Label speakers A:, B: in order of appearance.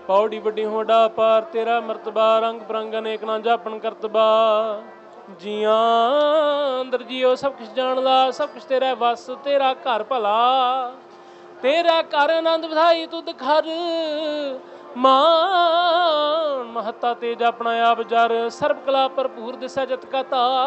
A: ਪੌੜੀ ਵੱਡੀ ਹੋਡਾ ਪਾਰ ਤੇਰਾ ਮਰਤਬਾ, ਰੰਗ ਬਰੰਗ ਅਨੇਕ ਨਾ ਜਾਪਣ ਕਰਤਬਾ। ਜੀਆਂ ਅੰਦਰ ਜੀਓ ਸਭ ਕੁਛ ਜਾਣਦਾ, ਸਭ ਕੁਛ ਤੇਰਾ ਵਸ, ਤੇਰਾ ਘਰ ਭਲਾ, ਤੇਰਾ ਘਰ ਆਨੰਦ ਵਧਾਈ ਤੁਧ ਖਰ। ਮਾਨ ਮਹੱਤਾ ਤੇਜ ਆਪਣਾ ਆਪ ਜਰ, ਸਰਬ ਕਲਾ ਭਰਪੂਰ ਦਿਸੈ ਜਤ ਕਾ ਤਾਰ।